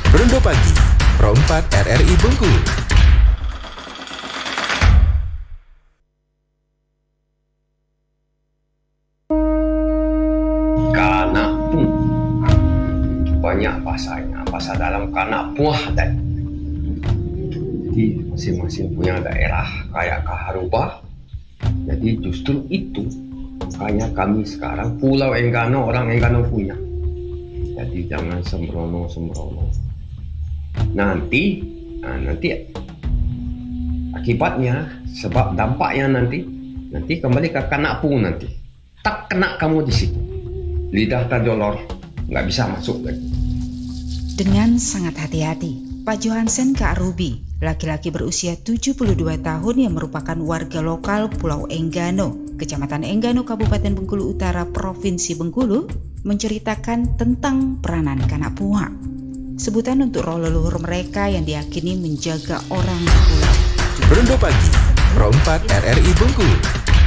Rondo Pagi, Pro 4 RRI Bengkulu. Kanapung, banyak bahasanya, bahasa dalam Kanapung dan jadi masing-masing punya daerah kayak Kaharubah. Jadi justru itu kayak kami sekarang Pulau Enggano, orang Enggano punya. Jadi jangan sembrono. Nanti akibatnya, sebab dampaknya nanti kembali ke Kanapung nanti. Tak kena kamu di situ. Lidah terjolor, nggak bisa masuk lagi. Dengan sangat hati-hati, Pak Johansen Kaarubi, laki-laki berusia 72 tahun yang merupakan warga lokal Pulau Enggano, Kecamatan Enggano, Kabupaten Bengkulu Utara, Provinsi Bengkulu, menceritakan tentang peranan Kanapung. Sebutan untuk roh leluhur mereka yang diyakini menjaga orang di pulau. Rondo Pagi, Pro 4 RRI Bengkulu.